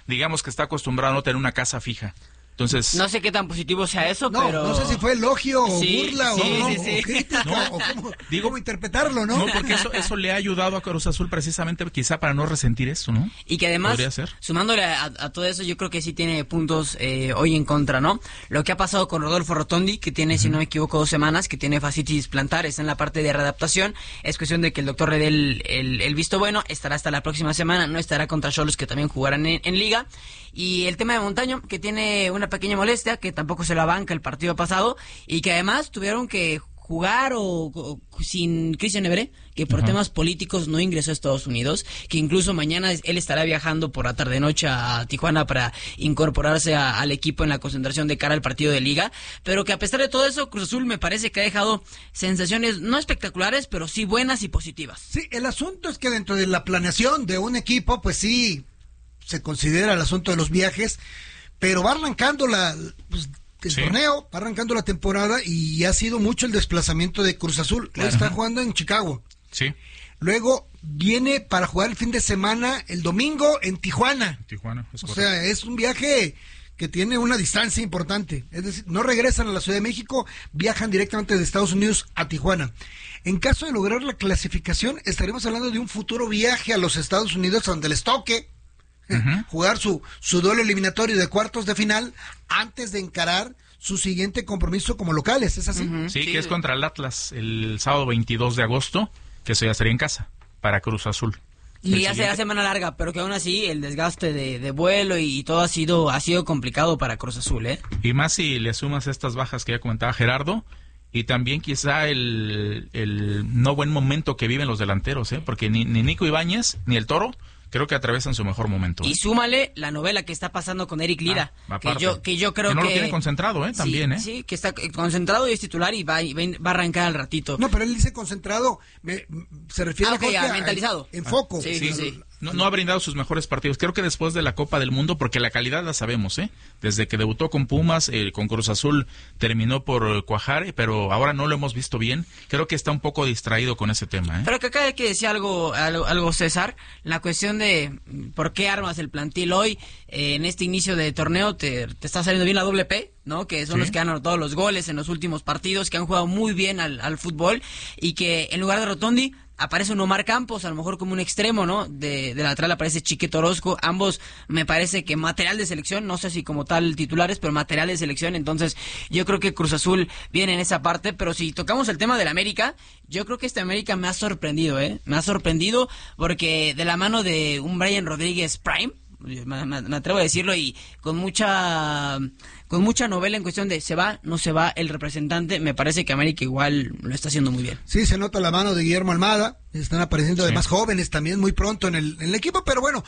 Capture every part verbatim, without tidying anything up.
digamos que está acostumbrado a no tener una casa fija. Entonces, no sé qué tan positivo sea eso, no, pero... No sé si fue elogio o sí, burla sí, o, no, sí, sí. o crítica no, o cómo, digo, cómo interpretarlo, ¿no? No, porque eso, eso le ha ayudado a Cruz Azul precisamente quizá para no resentir eso, ¿no? Y que además, sumándole a, a todo eso, yo creo que sí tiene puntos eh, hoy en contra, ¿no? Lo que ha pasado con Rodolfo Rotondi, que tiene, uh-huh. si no me equivoco, dos semanas, que tiene fascitis plantar, está en la parte de readaptación, es cuestión de que el doctor le dé el, el, el visto bueno, estará hasta la próxima semana, no estará contra Xolos, que también jugarán en, en Liga, y el tema de Montaño, que tiene una pequeña molestia, que tampoco se la banca el partido pasado, y que además tuvieron que jugar o, o sin Cristian Everé, que por uh-huh. temas políticos no ingresó a Estados Unidos, que incluso mañana él estará viajando por la tarde-noche a Tijuana para incorporarse a, al equipo en la concentración de cara al partido de Liga, pero que a pesar de todo eso, Cruz Azul me parece que ha dejado sensaciones no espectaculares, pero sí buenas y positivas. Sí, el asunto es que dentro de la planeación de un equipo, pues sí, se considera el asunto de los viajes, pero va arrancando la... Pues, el sí. torneo, va arrancando la temporada y ha sido mucho el desplazamiento de Cruz Azul. Claro. Hoy está jugando en Chicago. Sí. Luego viene para jugar el fin de semana, el domingo, en Tijuana. Tijuana, es O correcto. sea, es un viaje que tiene una distancia importante. Es decir, no regresan a la Ciudad de México, viajan directamente de Estados Unidos a Tijuana. En caso de lograr la clasificación, estaremos hablando de un futuro viaje a los Estados Unidos donde les toque Uh-huh. jugar su, su duelo eliminatorio de cuartos de final antes de encarar su siguiente compromiso como locales, ¿es así? Uh-huh. Sí, sí, que es contra el Atlas el sábado veintidós de agosto, que eso ya sería en casa, para Cruz Azul. Y ya será semana larga, pero que aún así el desgaste de, de vuelo y, y todo ha sido ha sido complicado para Cruz Azul, ¿eh? Y más si le sumas estas bajas que ya comentaba Gerardo, y también quizá el, el no buen momento que viven los delanteros, ¿eh? Porque ni, ni Nico Ibáñez ni el Toro creo que atraviesan su mejor momento. ¿eh? Y súmale la novela que está pasando con Eric Lira, ah, que yo que yo creo que... no que lo tiene concentrado, ¿eh? También, sí, ¿eh? Sí, que está concentrado y es titular y va, y va a arrancar al ratito. No, pero él dice concentrado, me, se refiere ah, okay, a, a mentalizado. En foco. Sí, sí, sí. No, no ha brindado sus mejores partidos. Creo que después de la Copa del Mundo, porque la calidad la sabemos, ¿eh? Desde que debutó con Pumas, eh, con Cruz Azul, terminó por cuajar, pero ahora no lo hemos visto bien. Creo que está un poco distraído con ese tema, ¿eh? Pero que acá hay que decir algo, algo, algo César, la cuestión de por qué armas el plantil hoy, eh, en este inicio de torneo, te, te está saliendo bien la doble P, ¿no? Que son ¿sí? los que han anotado los goles en los últimos partidos, que han jugado muy bien al, al fútbol, y que en lugar de Rotondi aparece un Omar Campos, a lo mejor como un extremo, ¿no? De, de lateral aparece Chiquete Orozco, ambos me parece que material de selección, no sé si como tal titulares, pero material de selección, entonces yo creo que Cruz Azul viene en esa parte, pero si tocamos el tema del América, yo creo que este América me ha sorprendido, ¿eh? Me ha sorprendido porque de la mano de un Brian Rodríguez Prime, me, me, me atrevo a decirlo, y con mucha... con mucha novela en cuestión de se va, no se va el representante, me parece que América igual lo está haciendo muy bien. Sí, se nota la mano de Guillermo Almada, están apareciendo sí. además jóvenes también muy pronto en el, en el equipo, pero bueno,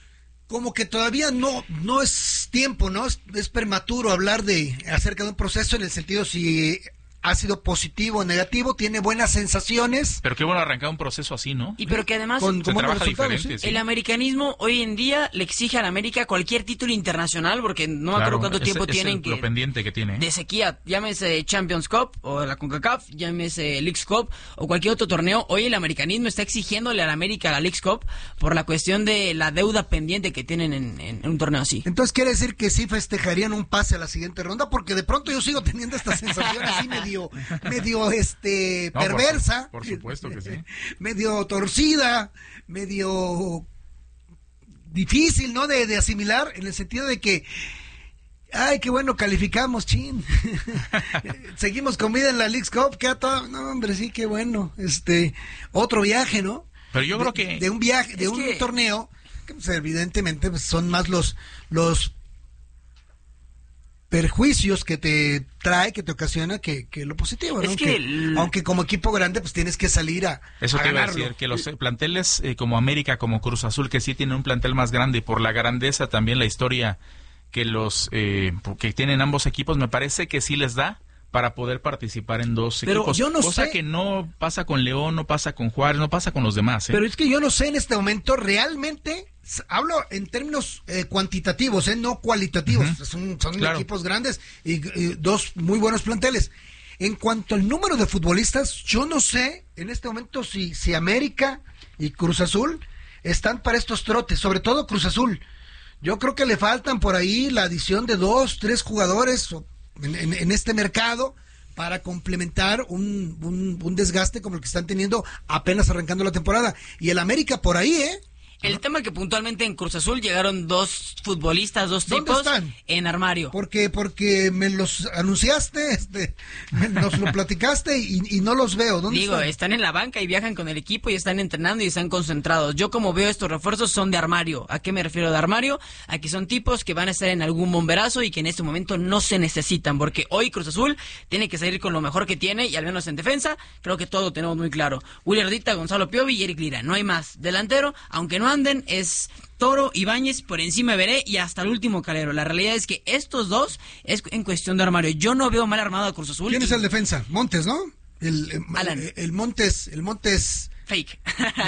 como que todavía no no es tiempo, ¿no? Es, es prematuro hablar de acerca de un proceso en el sentido si ha sido positivo o negativo, tiene buenas sensaciones. Pero qué bueno arrancar un proceso así, ¿no? Y pero que además con, se trabaja diferente, ¿sí? Sí. El americanismo hoy en día le exige a la América cualquier título internacional, porque no me claro, acuerdo cuánto es, tiempo es tienen el, que... lo pendiente que tiene. De sequía, llámese Champions Cup o la CONCACAF, llámese Leagues Cup o cualquier otro torneo. Hoy el americanismo está exigiéndole a la América la Leagues Cup por la cuestión de la deuda pendiente que tienen en, en, en un torneo así. Entonces quiere decir que sí festejarían un pase a la siguiente ronda, porque de pronto yo sigo teniendo esta sensación así medio... medio este no, perversa, por, por supuesto que sí, medio torcida, medio difícil, ¿no? De, de asimilar, en el sentido de que, ay, qué bueno, calificamos, chin, seguimos con vida en la Leagues Cup, que a todo, no, hombre, sí, qué bueno, este, otro viaje, ¿no? Pero yo de, creo que de un viaje, de un que... torneo, que pues, evidentemente pues, son más los los perjuicios que te trae, que te ocasiona, que, que lo positivo, ¿no? Es que Aunque, el... aunque como equipo grande, pues tienes que salir a Eso a te iba a ganarlo. decir, que los planteles eh, como América, como Cruz Azul, que sí tienen un plantel más grande, y por la grandeza también la historia que los eh, que tienen ambos equipos, me parece que sí les da para poder participar en dos pero equipos, yo no cosa sé... que no pasa con León, no pasa con Juárez, no pasa con los demás, ¿eh? Pero es que yo no sé en este momento realmente, hablo en términos eh, cuantitativos, eh, no cualitativos, uh-huh. son, son claro. equipos grandes y, y dos muy buenos planteles. En cuanto al número de futbolistas, yo no sé en este momento si, si América y Cruz Azul están para estos trotes, sobre todo Cruz Azul. Yo creo que le faltan por ahí la adición de dos, tres jugadores en, en, en este mercado para complementar un, un, un desgaste como el que están teniendo apenas arrancando la temporada. Y el América por ahí, ¿eh? El ¿Ah? tema que puntualmente en Cruz Azul llegaron dos futbolistas, dos ¿Dónde tipos están? En armario. Porque porque me los anunciaste, este, me, nos lo platicaste y, y no los veo. ¿Dónde Digo, están? están en la banca y viajan con el equipo y están entrenando y están concentrados. Yo como veo estos refuerzos son de armario. ¿A qué me refiero de armario? A que son tipos que van a estar en algún bomberazo y que en este momento no se necesitan, porque hoy Cruz Azul tiene que salir con lo mejor que tiene y al menos en defensa, creo que todo tenemos muy claro. Willy Ardita, Gonzalo Piovi y Eric Lira. No hay más. Delantero, aunque no anden, es Toro, Ibáñez, por encima de Veré y hasta el último Calero. La realidad es que estos dos es en cuestión de armario. Yo no veo mal armado a Cruz Azul. ¿Quién y... es el defensa? Montes, ¿no? El, el, Alan. el, el Montes, el Montes... Fake.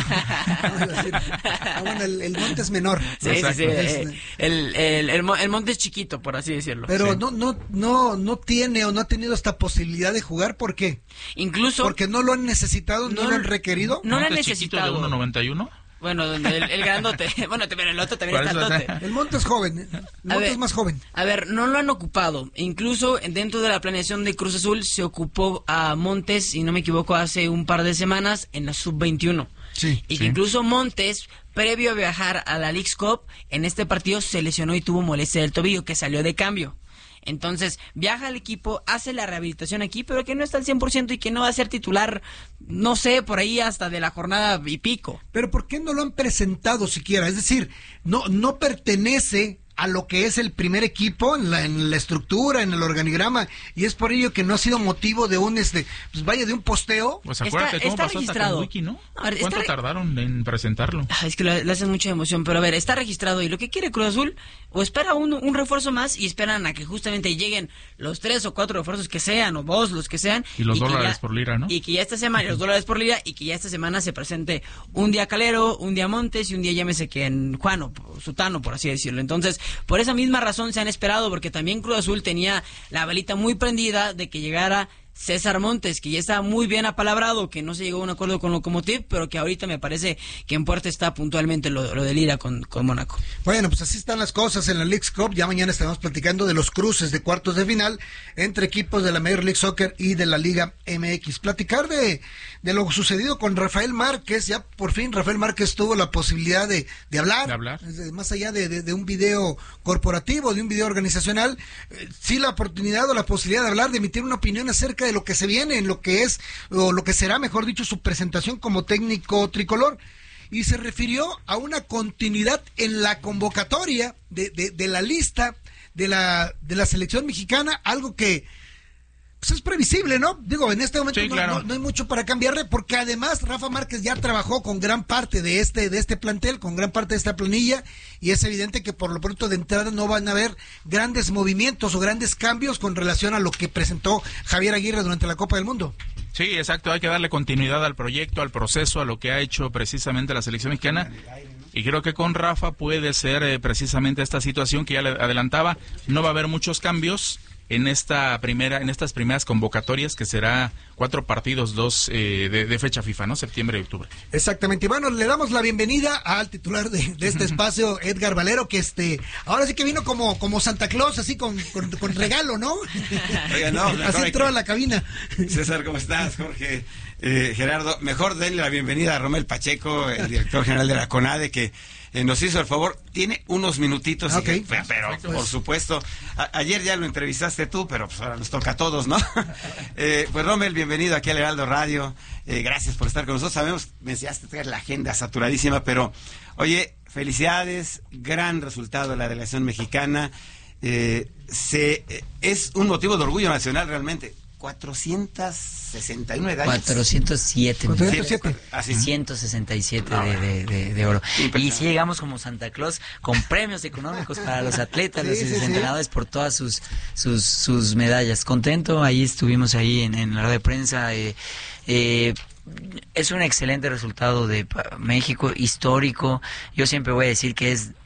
ah, bueno, el, el Montes menor. Sí, sí, sí. Eh, el, el, el, el Montes chiquito, por así decirlo. Pero sí. no, no, no, no tiene o no ha tenido esta posibilidad de jugar. ¿Por qué? Incluso... Porque no lo han necesitado, no, no lo han requerido. No lo han necesitado. necesitado. ¿De uno noventa y uno? Bueno, el, el grandote. Bueno, pero el otro también es grandote. El Montes es joven. El Montes es más joven. A ver, no lo han ocupado. Incluso dentro de la planeación de Cruz Azul se ocupó a Montes, si no me equivoco, hace un par de semanas en la sub veintiuno. Sí. Y sí. que incluso Montes, previo a viajar a la Leagues Cup, en este partido se lesionó y tuvo molestia del tobillo, que salió de cambio. Entonces, viaja al equipo, hace la rehabilitación aquí, pero que no está al cien por ciento y que no va a ser titular, no sé, por ahí hasta de la jornada y pico. Pero ¿por qué no lo han presentado siquiera? Es decir, no, no pertenece a lo que es el primer equipo en la, en la estructura, en el organigrama, y es por ello que no ha sido motivo de un, este, pues vaya, de un posteo. Pues acuérdate Está- cómo está pasó hasta registrado. con Wiki, ¿no? A ver, ¿Cuánto está re- tardaron en presentarlo? Ah, es que le, le hacen mucha emoción, pero a ver, está registrado y lo que quiere Cruz Azul, o espera un, un refuerzo más y esperan a que justamente lleguen los tres o cuatro refuerzos que sean, o dos, los que sean. Y los que dólares ya- por lira, ¿no? Y que ya esta semana, los dólares por lira, y que ya esta semana se presente un día Calero, un día Montes y un día llámese que en Juano, Sutano, por así decirlo. Entonces, por esa misma razón se han esperado, porque también Cruz Azul tenía la velita muy prendida de que llegara César Montes, que ya está muy bien apalabrado, que no se llegó a un acuerdo con Lokomotiv, pero que ahorita me parece que en puerta está puntualmente lo, lo de Lira con, con Mónaco. Bueno, pues así están las cosas en la Leagues Cup. Ya mañana estaremos platicando de los cruces de cuartos de final entre equipos de la Major League Soccer y de la Liga M X. Platicar de, de lo sucedido con Rafael Márquez. Ya por fin Rafael Márquez tuvo la posibilidad de, de hablar. De hablar. Más allá de, de, de un video corporativo, de un video organizacional, eh, sí la oportunidad o la posibilidad de hablar, de emitir una opinión acerca de lo que se viene, en lo que es, o lo que será, mejor dicho, su presentación como técnico tricolor. Y se refirió a una continuidad en la convocatoria de, de, de la lista de la, de la selección mexicana, algo que pues es previsible, ¿no? Digo, en este momento Sí, no, claro. no, no hay mucho para cambiarle, porque además Rafa Márquez ya trabajó con gran parte de este, de este plantel, con gran parte de esta planilla, y es evidente que por lo pronto de entrada no van a haber grandes movimientos o grandes cambios con relación a lo que presentó Javier Aguirre durante la Copa del Mundo. Sí, exacto, hay que darle continuidad al proyecto, al proceso, a lo que ha hecho precisamente la selección mexicana. Y creo que con Rafa puede ser eh, precisamente esta situación que ya le adelantaba. No va a haber muchos cambios en esta primera, en estas primeras convocatorias, que será cuatro partidos, dos eh, de, de fecha FIFA, ¿no? Septiembre y octubre. Exactamente. Y bueno, le damos la bienvenida al titular de, de este espacio, Edgar Valero, que este, ahora sí que vino como, como Santa Claus, así con, con, con regalo, ¿no? Oiga, no, así entró que... a la cabina. César, ¿cómo estás? Jorge, eh, Gerardo, mejor denle la bienvenida a Romel Pacheco, el director general de la CONADE, que eh, nos hizo el favor. Tiene unos minutitos, Ok. y, pero, pero por supuesto, a, ayer ya lo entrevistaste tú, pero pues ahora nos toca a todos, ¿no? eh, pues Romel, bienvenido aquí al Heraldo Radio. Eh, gracias por estar con nosotros. Sabemos, me enseñaste a traer la agenda saturadísima, pero oye, felicidades, gran resultado de la delegación mexicana. Eh, se, eh, es un motivo de orgullo nacional realmente. cuatrocientos sesenta y nueve medallas. cuatrocientos siete. cuatrocientos siete. Así. ciento sesenta y siete Ah, de, de, de, de oro. Impresionante. Y sí llegamos como Santa Claus con premios económicos para los atletas, Sí, los sí, sí. entrenadores, por todas sus sus sus medallas. Contento, ahí estuvimos ahí en, en la red de prensa. Eh, eh, es un excelente resultado de pa- México, histórico. Yo siempre voy a decir que es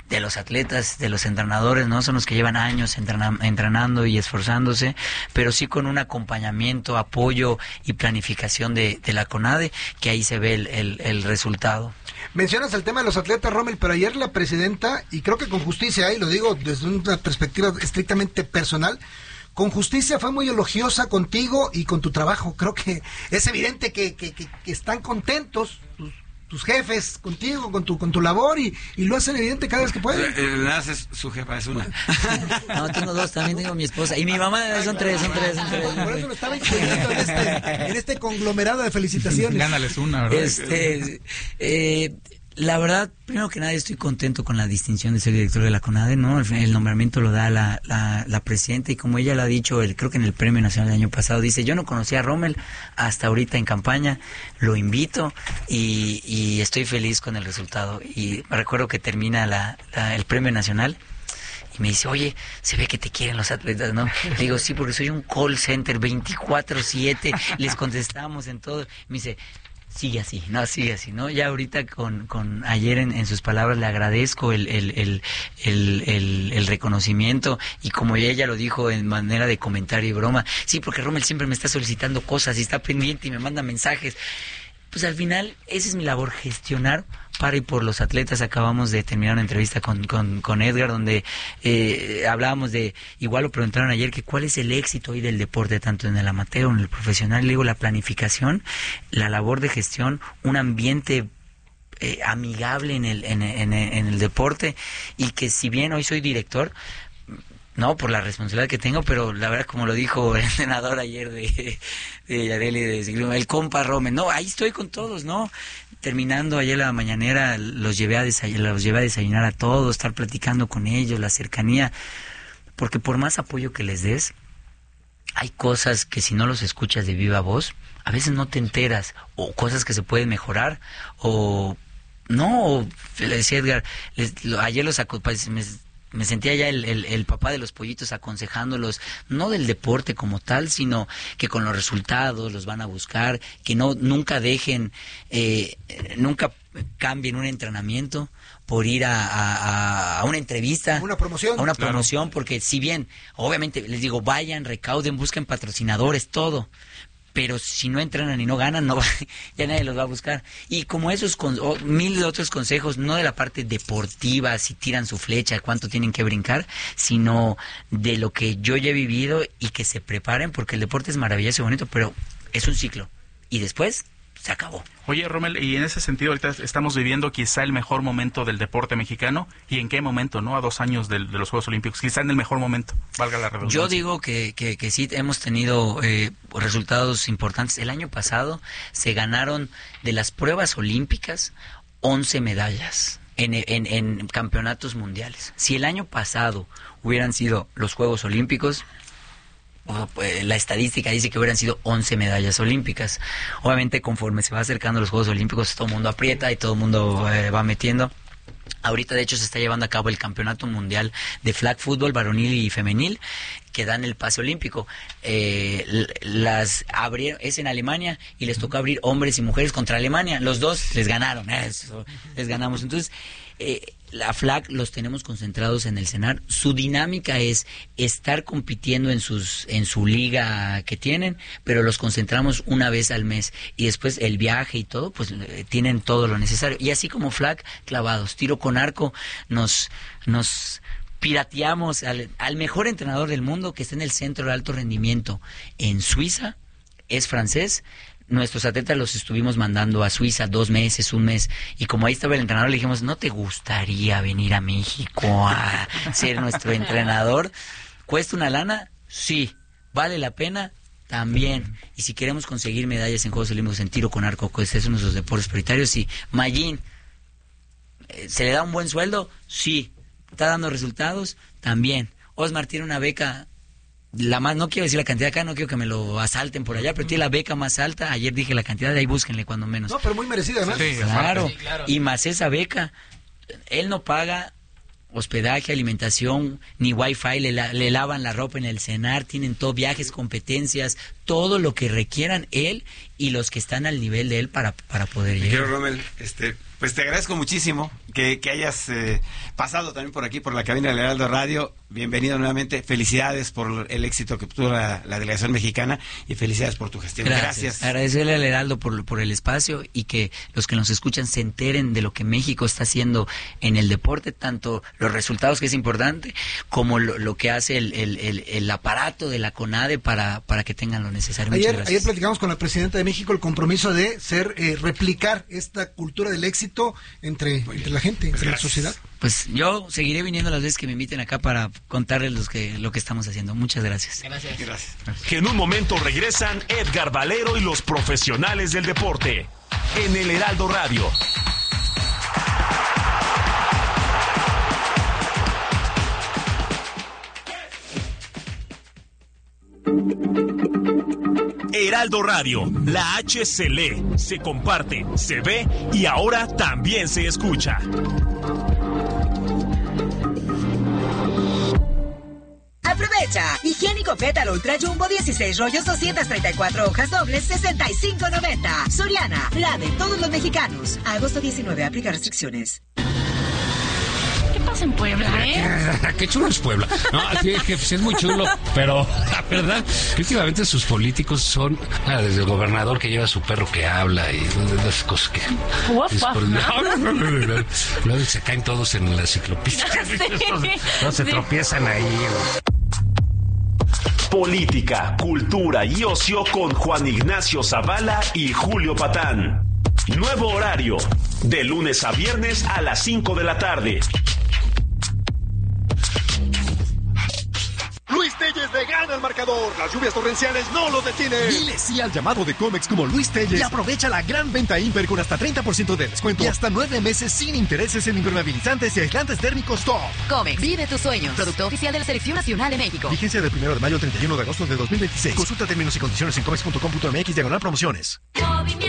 de los atletas, de los entrenadores, ¿no? Son los que llevan años entrena, entrenando y esforzándose, pero sí con un acompañamiento, apoyo y planificación de, de la CONADE, que ahí se ve el, el, el resultado. Mencionas el tema de los atletas, Rommel, pero ayer la presidenta, y creo que con justicia, y lo digo desde una perspectiva estrictamente personal, con justicia fue muy elogiosa contigo y con tu trabajo. Creo que es evidente que, que, que, que están contentos tus, tus jefes contigo, con tu con tu labor, y, y lo hacen evidente cada vez que pueden. Eh, es su jefa, es una. No, tengo dos, también tengo mi esposa. Y mi mamá, son tres, son tres, son tres. Por eso lo estaba incluyendo en este, en este conglomerado de felicitaciones. Gánales una, ¿verdad? Este, eh, la verdad, primero que nada, estoy contento con la distinción de ser director de la CONADE, ¿no? El, el nombramiento lo da la, la, la presidenta, y como ella lo ha dicho, el, creo que en el Premio Nacional del año pasado, dice, yo no conocía a Rommel hasta ahorita en campaña, lo invito y, y estoy feliz con el resultado. Y recuerdo que termina la, la, el Premio Nacional y me dice, oye, se ve que te quieren los atletas, ¿no? Le digo, sí, porque soy un call center veinticuatro siete, les contestamos en todo. Me dice, sigue así, no, sigue así, ¿no? Ya ahorita con, con ayer en, en sus palabras le agradezco el, el, el, el, el, el reconocimiento, y como ella lo dijo en manera de comentario y broma, sí, porque Rommel siempre me está solicitando cosas y está pendiente y me manda mensajes. Pues al final, esa es mi labor, gestionar para y por los atletas. Acabamos de terminar una entrevista con, con, con Edgar, donde eh, hablábamos de, igual lo preguntaron ayer, que cuál es el éxito hoy del deporte, tanto en el amateur, en el profesional. Le digo, la planificación, la labor de gestión, un ambiente eh, amigable en el, en, en, en el deporte, y que si bien hoy soy director, no, por la responsabilidad que tengo, pero la verdad, como lo dijo el entrenador ayer de, de Yareli, de ciclismo, el compa Rommel, no, ahí estoy con todos, ¿no? Terminando ayer la mañanera, los llevé a desayunar, los llevé a desayunar a todos, estar platicando con ellos, la cercanía, porque por más apoyo que les des, hay cosas que si no los escuchas de viva voz, a veces no te enteras, o cosas que se pueden mejorar, o no, le decía Edgar, les, lo, ayer los me, me sentía ya el, el, el papá de los pollitos aconsejándolos, no del deporte como tal, sino que con los resultados los van a buscar, que no nunca dejen, eh, nunca cambien un entrenamiento por ir a, a, a una entrevista, a una promoción, a una claro. promoción, porque si bien, obviamente, les digo, vayan, recauden, busquen patrocinadores, todo, pero si no entrenan y no ganan, no va, ya nadie los va a buscar. Y como esos con, oh, mil de otros consejos, no de la parte deportiva, si tiran su flecha, cuánto tienen que brincar, sino de lo que yo ya he vivido, y que se preparen, porque el deporte es maravilloso y bonito, pero es un ciclo, y después se acabó. Oye, Rommel, y en ese sentido ahorita estamos viviendo quizá el mejor momento del deporte mexicano. ¿Y en qué momento, no? A dos años de, de los Juegos Olímpicos, quizá en el mejor momento, valga la redundancia. Yo digo que, que, que sí hemos tenido eh, resultados importantes. El año pasado se ganaron de las pruebas olímpicas once medallas en, en, en campeonatos mundiales. Si el año pasado hubieran sido los Juegos Olímpicos, la estadística dice que hubieran sido once medallas olímpicas. Obviamente, conforme se va acercando los Juegos Olímpicos, todo el mundo aprieta y todo el mundo eh, va metiendo. Ahorita, de hecho, se está llevando a cabo el Campeonato Mundial de Flag Football varonil y femenil, que dan el pase olímpico. Eh, las abrieron, es en Alemania, y les tocó abrir hombres y mujeres contra Alemania. Los dos les ganaron, eso, les ganamos. Entonces, eh, la Flag los tenemos concentrados en el CENAR. Su dinámica es estar compitiendo en sus en su liga que tienen, pero los concentramos una vez al mes, y después el viaje y todo, pues eh, tienen todo lo necesario. Y así como Flag, clavados, tiro con arco, nos nos pirateamos al, al mejor entrenador del mundo, que está en el centro de alto rendimiento en Suiza, es francés. Nuestros atletas los estuvimos mandando a Suiza dos meses, un mes, y como ahí estaba el entrenador, le dijimos, ¿no te gustaría venir a México a ser nuestro entrenador? ¿Cuesta una lana? Sí. ¿Vale la pena? También. Y si queremos conseguir medallas en Juegos Olímpicos en tiro con arco, pues es uno de nuestros deportes prioritarios. Sí. Mayín, ¿se le da un buen sueldo? Sí. ¿Está dando resultados? También. Osmar tiene una beca, la más, no quiero decir la cantidad acá, no quiero que me lo asalten por allá, pero tiene la beca más alta. Ayer dije la cantidad, de ahí búsquenle cuando menos. No, pero muy merecida, ¿no? Sí, claro. Sí, claro. Y más esa beca, él no paga hospedaje, alimentación, ni wifi, le, la, le lavan la ropa en el CENAR, tienen todo, viajes, competencias, todo lo que requieran él y los que están al nivel de él para, para poder llegar. Quiero, Rommel, este, pues te agradezco muchísimo que, que hayas eh, pasado también por aquí, por la cabina del Heraldo Radio. Bienvenido nuevamente. Felicidades por el éxito que obtuvo la, la delegación mexicana y felicidades por tu gestión. Gracias. Gracias. Agradecerle al Heraldo por, por el espacio y que los que nos escuchan se enteren de lo que México está haciendo en el deporte, tanto los resultados, que es importante, como lo, lo que hace el, el, el, el aparato de la CONADE para, para que tengan lo necesario. Muchas Ayer, gracias. ayer platicamos con la presidenta de México el compromiso de ser eh, replicar esta cultura del éxito entre, entre la gente, entre la sociedad. Pues yo seguiré viniendo las veces que me inviten acá para contarles los que, lo que estamos haciendo. Muchas gracias. Gracias. Gracias. Que en un momento regresan Edgar Valero y los profesionales del deporte en el Heraldo Radio. Heraldo Radio, la H se lee, se comparte, se ve y ahora también se escucha. Aprovecha. Higiénico Pétalo Ultra Jumbo dieciséis rollos doscientas treinta y cuatro hojas dobles sesenta y cinco noventa. Soriana, la de todos los mexicanos. Agosto diecinueve, aplica restricciones. ¿Qué pasa en Puebla, eh? Qué chulo es Puebla. No, sí, es que pues, es muy chulo, pero la verdad, últimamente sus políticos son, ah, desde el gobernador que lleva su perro que habla y las cosas que... Uf, es por- no, no, no, no, no, no. Luego se caen todos en la ciclopista. Sí, No se sí. tropiezan ahí. Política, cultura y ocio con Juan Ignacio Zavala y Julio Patán. Nuevo horario, de lunes a viernes a las cinco de la tarde. Luis Telles le gana al marcador. Las lluvias torrenciales no lo detienen. Dile sí al llamado de Comex como Luis Telles y aprovecha la gran venta Imper con hasta treinta por ciento de descuento y hasta nueve meses sin intereses en impermeabilizantes y aislantes térmicos Top. Comex, vive tus sueños. Producto oficial de la Selección Nacional de México. Vigencia del primero de mayo al treinta y uno de agosto de dos mil veintiséis. Consulta términos y condiciones en comex punto com punto m x diagonal promociones.